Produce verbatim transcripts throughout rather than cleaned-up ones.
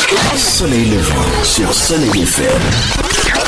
Soleil levant sur Soleil F M.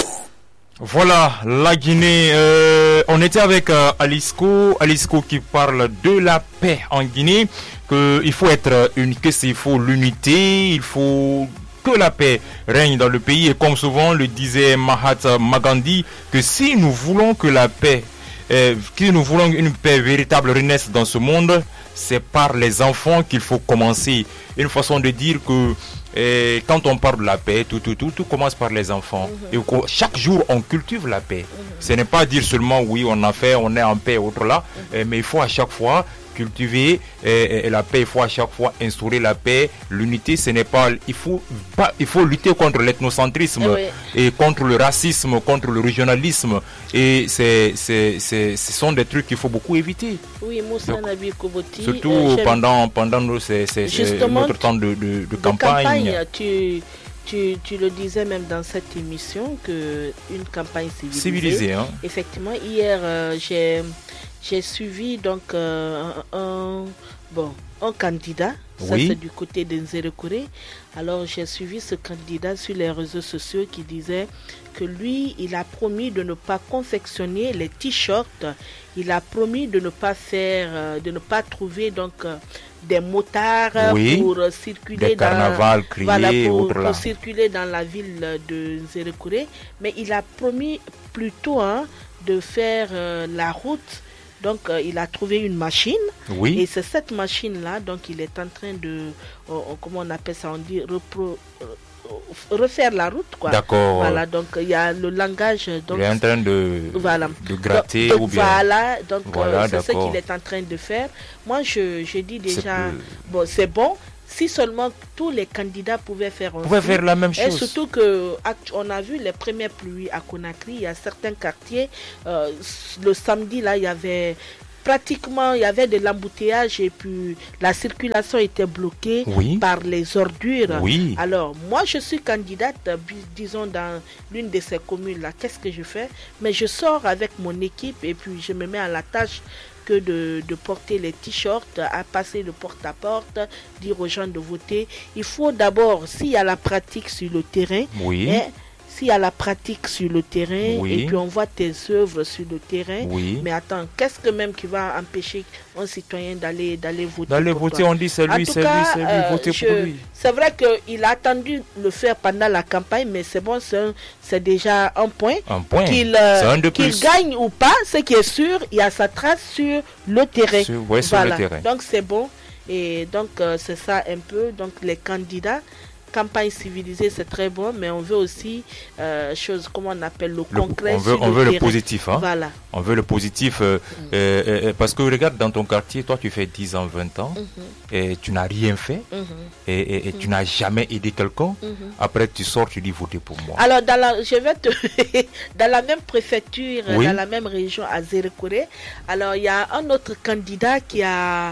Voilà, la Guinée. Euh, on était avec euh, Alisco, Alisco qui parle de la paix en Guinée, que il faut être une, que il faut l'unité, il faut que la paix règne dans le pays. Et comme souvent le disait Mahatma Gandhi, que si nous voulons que la paix, euh, si nous voulons une paix véritable renaisse dans ce monde, c'est par les enfants qu'il faut commencer. Une façon de dire que et quand on parle de la paix, tout, tout, tout, tout commence par les enfants. Mm-hmm. Et chaque jour, on cultive la paix. Mm-hmm. Ce n'est pas dire seulement, oui, on a fait, on est en paix, autre là. Mm-hmm. Mais il faut à chaque fois cultiver et, et la paix. Il faut à chaque fois instaurer la paix. L'unité, ce n'est pas... Il faut, pas, il faut lutter contre l'ethnocentrisme oui. et contre le racisme, contre le régionalisme. Et c'est, c'est, c'est, ce sont des trucs qu'il faut beaucoup éviter. Oui, Moussa Nabi Koboti. Surtout euh, pendant, pendant nos, c'est, c'est, c'est notre temps de, de, de, de campagne. campagne tu, tu, tu le disais même dans cette émission qu'une campagne civilisée. Civilisée, hein. Effectivement, hier, euh, j'ai... J'ai suivi donc euh, un, un, bon, un candidat, ça oui. c'est du côté de Nzerekure. Alors j'ai suivi ce candidat sur les réseaux sociaux qui disait que lui, il a promis de ne pas confectionner les t-shirts, il a promis de ne pas faire, de ne pas trouver donc des motards oui. pour circuler des carnavals, dans, crier, voilà, pour, pour circuler dans la ville de Nzerekure, mais il a promis plutôt hein, de faire euh, la route. Donc euh, il a trouvé une machine oui. et c'est cette machine là donc il est en train de euh, comment on appelle ça on dit repro, euh, refaire la route quoi. D'accord. Voilà donc il y a le langage donc il est en train de voilà de gratter donc, ou bien voilà donc voilà, euh, c'est ce qu'il est en train de faire. Moi je je dis déjà c'est bon c'est bon. Si seulement tous les candidats pouvaient faire un pouvaient faire la même chose. Et surtout que on a vu les premières pluies à Conakry, il y a certains quartiers, euh, le samedi là, il y avait pratiquement, il y avait de l'embouteillage et puis la circulation était bloquée oui. par les ordures. Oui. Alors, moi je suis candidate, disons dans l'une de ces communes là, qu'est-ce que je fais? Mais je sors avec mon équipe et puis je me mets à la tâche que de, de porter les t-shirts, à passer de porte à porte, dire aux gens de voter. Il faut d'abord, s'il y a la pratique sur le terrain, oui. hein, s'il y a la pratique sur le terrain, oui. et puis on voit tes œuvres sur le terrain, oui. mais attends, qu'est-ce que même qui va empêcher un citoyen d'aller, d'aller voter D'aller voter, toi? On dit c'est lui, c'est lui, c'est lui, euh, voter je, pour lui. C'est vrai qu'il a attendu le faire pendant la campagne, mais c'est bon, c'est, un, c'est déjà un point. Un point, qu'il, euh, c'est un de qu'il plus. gagne ou pas, ce qui est sûr, il y a sa trace sur le terrain. Sur, ouais, sur voilà. le terrain. Donc c'est bon, et donc euh, c'est ça un peu, donc les candidats. Campagne civilisée, c'est très bon, mais on veut aussi euh, chose, comment on appelle le, le concret. On veut, on le veut le positif, hein. Voilà. On veut le positif, euh, mm. euh, euh, parce que regarde dans ton quartier, toi tu fais dix ans, vingt ans, mm-hmm. et tu n'as rien fait, mm-hmm. et, et, et mm-hmm. tu n'as jamais aidé quelqu'un. Mm-hmm. Après tu sors, tu dis votez pour moi. Alors dans la, je vais te, dans la même préfecture, oui. dans la même région à Nzerekure, alors il y a un autre candidat qui a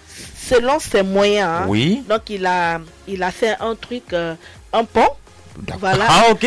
selon ses moyens, hein. Oui. Donc il a, il a fait un truc, euh, un pont. D'accord. Voilà. Ah ok.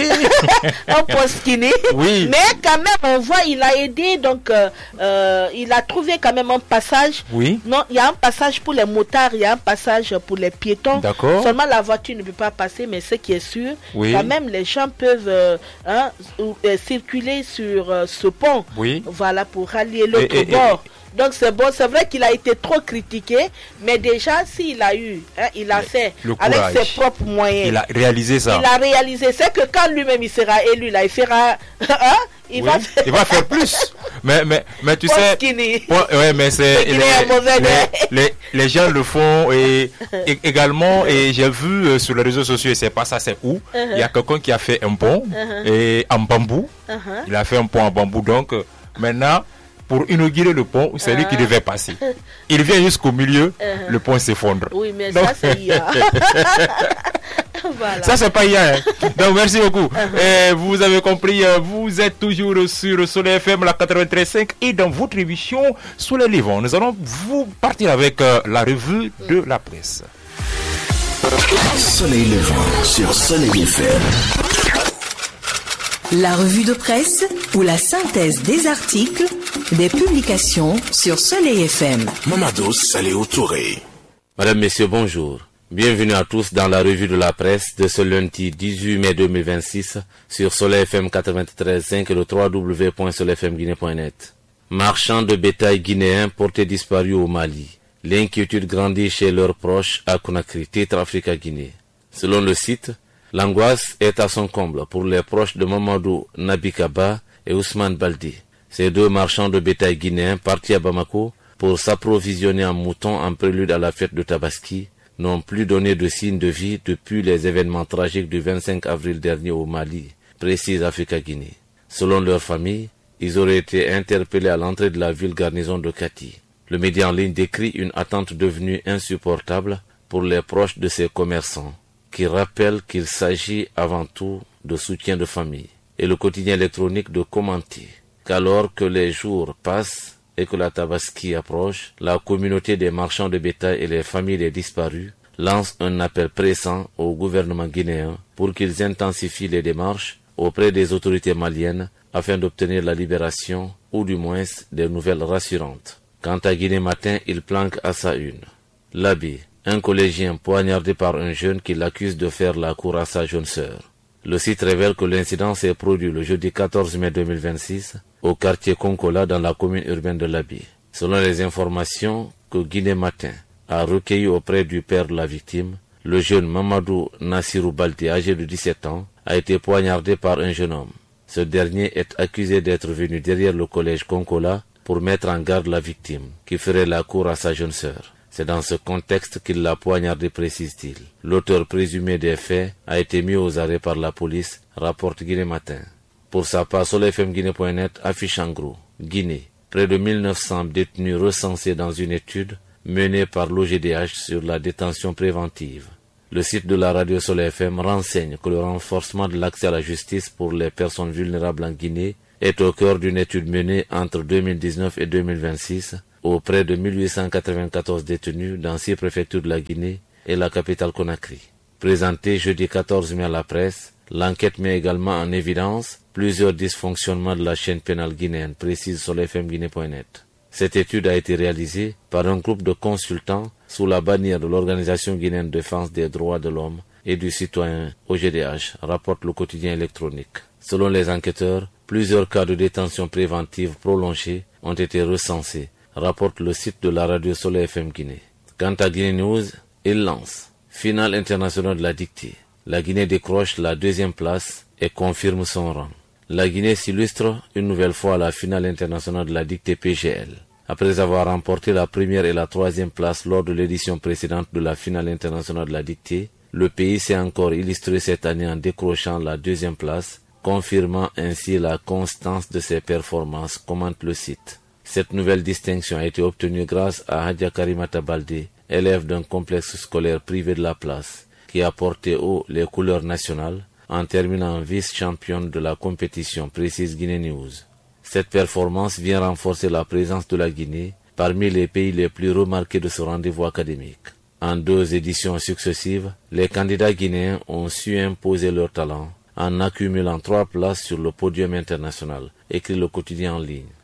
Un pont skinny. Oui. Mais quand même on voit, il a aidé, donc euh, euh, il a trouvé quand même un passage. Oui. Non, il y a un passage pour les motards, il y a un passage pour les piétons. D'accord. Seulement la voiture ne peut pas passer, mais ce qui est sûr, oui. quand même les gens peuvent euh, hein, euh, circuler sur euh, ce pont. Oui. Voilà, pour rallier l'autre et, et, bord. Et, Donc c'est bon, c'est vrai qu'il a été trop critiqué, mais déjà s'il a eu, hein, il a fait avec ses propres moyens. Il a réalisé ça. Il a réalisé, c'est que quand lui-même il sera élu, là, il fera, hein, il, oui, va faire... il va faire plus. Mais mais mais tu sais, point, ouais, mais c'est les, les, les, les gens le font et, et également et j'ai vu euh, sur les réseaux sociaux, et c'est pas ça, c'est où il uh-huh. y a quelqu'un qui a fait un pont uh-huh. et en bambou. Uh-huh. Il a fait un pont en bambou, donc euh, maintenant. Pour inaugurer le pont, c'est uh-huh. lui qui devait passer. Il vient jusqu'au milieu, uh-huh. le pont s'effondre. Oui, mais donc... ça, c'est I A. Voilà. Ça, c'est pas I A. Hein. Donc, merci beaucoup. Uh-huh. Et vous avez compris, vous êtes toujours sur Soleil F M, la quatre-vingt-treize virgule cinq, et dans votre émission Soleil Levant. Nous allons vous partir avec euh, la revue uh-huh. de la presse. Soleil Levant sur Soleil F M. La revue de presse ou la synthèse des articles, des publications sur Soleil F M. Mamadou Saléo Touré. Madame, Messieurs, bonjour. Bienvenue à tous dans la revue de la presse de ce lundi dix-huit mai deux mille vingt-six sur Soleil F M quatre-vingt-treize virgule cinq et le w w w point soleil f m guinée point net. Marchands de bétail guinéens portés disparus au Mali. L'inquiétude grandit chez leurs proches à Conakry, titre Africa Guinée. Selon le site, l'angoisse est à son comble pour les proches de Mamadou Nabikaba et Ousmane Baldi. Ces deux marchands de bétail guinéens partis à Bamako pour s'approvisionner en moutons en prélude à la fête de Tabaski n'ont plus donné de signe de vie depuis les événements tragiques du vingt-cinq avril dernier au Mali, précise Africa Guinée. Selon leur famille, ils auraient été interpellés à l'entrée de la ville garnison de Kati. Le média en ligne décrit une attente devenue insupportable pour les proches de ces commerçants, qui rappellent qu'il s'agit avant tout de soutien de famille. Et le quotidien électronique de commenter qu'alors que les jours passent et que la Tabaski approche, la communauté des marchands de bétail et les familles des disparus lancent un appel pressant au gouvernement guinéen pour qu'ils intensifient les démarches auprès des autorités maliennes afin d'obtenir la libération ou du moins des nouvelles rassurantes. Quant à Guinée Matin, il planque à sa une. L'Abbé, un collégien poignardé par un jeune qui l'accuse de faire la cour à sa jeune sœur. Le site révèle que l'incident s'est produit le jeudi quatorze mai deux mille vingt-six au quartier Konkola dans la commune urbaine de Labi. Selon les informations que Guinée Matin a recueillies auprès du père de la victime, le jeune Mamadou Nassirou Baldi, âgé de dix-sept ans, a été poignardé par un jeune homme. Ce dernier est accusé d'être venu derrière le collège Konkola pour mettre en garde la victime, qui ferait la cour à sa jeune sœur. C'est dans ce contexte qu'il l'a poignardé, précise-t-il. L'auteur présumé des faits a été mis aux arrêts par la police, rapporte Guinée Matin. Pour sa part, soleil f m guinée point net affiche en gros. Guinée, près de mille neuf cents détenus recensés dans une étude menée par l'O G D H sur la détention préventive. Le site de la radio Soleil F M renseigne que le renforcement de l'accès à la justice pour les personnes vulnérables en Guinée est au cœur d'une étude menée entre deux mille dix-neuf et deux mille vingt-six auprès de mille huit cent quatre-vingt-quatorze détenus dans six préfectures de la Guinée et la capitale Conakry. Présentée jeudi quatorze mai à la presse, l'enquête met également en évidence plusieurs dysfonctionnements de la chaîne pénale guinéenne, précise Soleil F M guinée point net. Cette étude a été réalisée par un groupe de consultants sous la bannière de l'Organisation guinéenne de défense des droits de l'homme et du citoyen O G D H, rapporte le quotidien électronique. Selon les enquêteurs, plusieurs cas de détention préventive prolongée ont été recensés, rapporte le site de la radio Soleil F M Guinée. Quant à Guinée News, il lance finale internationale de la dictée. La Guinée décroche la deuxième place et confirme son rang. La Guinée s'illustre une nouvelle fois à la finale internationale de la dictée P G L. Après avoir remporté la première et la troisième place lors de l'édition précédente de la finale internationale de la dictée, le pays s'est encore illustré cette année en décrochant la deuxième place, confirmant ainsi la constance de ses performances, commente le site. Cette nouvelle distinction a été obtenue grâce à Hadja Karimata Baldé, élève d'un complexe scolaire privé de la place, qui a porté haut les couleurs nationales en terminant vice-championne de la compétition, précise Guinée News. Cette performance vient renforcer la présence de la Guinée parmi les pays les plus remarqués de ce rendez-vous académique. En deux éditions successives, les candidats guinéens ont su imposer leur talent en accumulant trois places sur le podium international, écrit le quotidien en ligne.